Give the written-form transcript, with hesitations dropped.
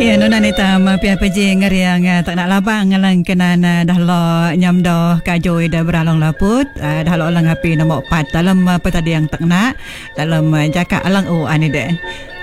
Ya nona ni tam pia peji ngariang tak nak labang lang kenan dah lo nyamdo kajoi dah beralong laput dah lo lang api nombor 4 dalam apa tadi yang tak nak dalam jaka alang ani de.